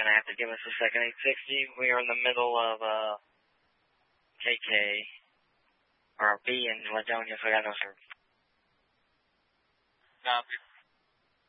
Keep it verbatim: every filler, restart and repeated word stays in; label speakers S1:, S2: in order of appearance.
S1: going to have to give us a second. eight sixty, we are in the middle of uh, K K, or B in Ladonia, so I got no service.
S2: Copy.